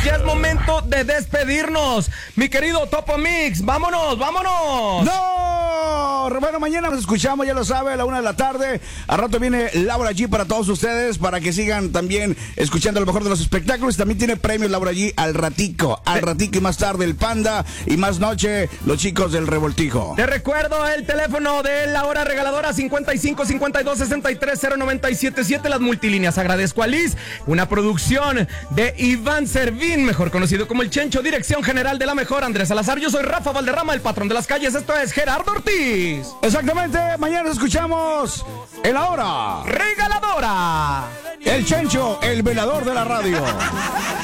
ya es momento de despedirnos. Mi querido Topo Mix, vámonos. ¡No! Bueno, mañana nos escuchamos, ya lo sabe, a la 1 de la tarde. Al rato viene Laura G para todos ustedes, para que sigan también escuchando lo mejor de los espectáculos. También tiene premios Laura G al ratico y más tarde el Panda y más noche los chicos del Revoltijo. Te recuerdo el teléfono de la hora regaladora 55 52 63 0977. Las multilíneas. Agradezco a Liz, una producción de Iván Servín, mejor conocido como el Chencho, dirección general de la mejor Andrés Salazar. Yo soy Rafa Valderrama, el patrón de las calles. Esto es Gerardo Ortiz. Exactamente, mañana nos escuchamos en la hora regaladora. El Chencho, el velador de la radio.